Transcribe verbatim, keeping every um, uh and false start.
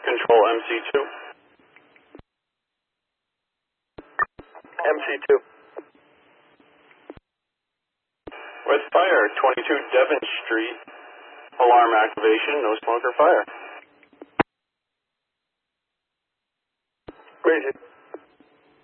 Control M C two. M C two. With fire, twenty-two Devon Street. Alarm activation, no smoke or fire. Raise it.